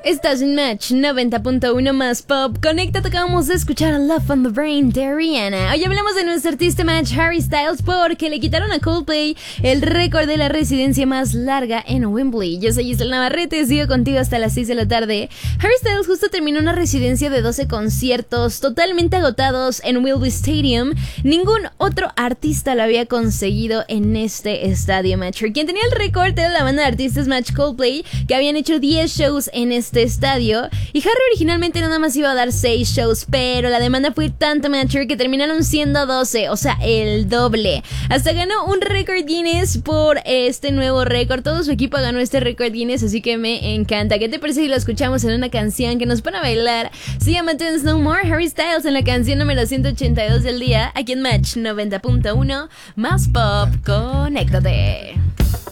Estás en Match 90.1 más pop. Conéctate, acabamos de escuchar Love on the Brain de Rihanna. Hoy hablamos de nuestro artista Match, Harry Styles, porque le quitaron a Coldplay el récord de la residencia más larga en Wembley. Yo soy Giselle Navarrete, sigo contigo hasta las 6 de la tarde. Harry Styles justo terminó una residencia de 12 conciertos totalmente agotados en Wembley Stadium. Ningún otro artista lo había conseguido en este estadio, Match. Quien tenía el récord era la banda de artistas Match Coldplay, que habían hecho 10 shows en este estadio, y Harry originalmente nada más iba a dar 6 shows, pero la demanda fue tanta, Match, que terminaron siendo 12, o sea, el doble. Hasta ganó un récord Guinness por este nuevo récord. Todo su equipo ganó este récord Guinness, así que me encanta. ¿Qué te parece si lo escuchamos en una canción que nos pone a bailar? Se llama Dance No More, Harry Styles, en la canción número 182 del día, aquí en Match 90.1 más pop. Conéctate.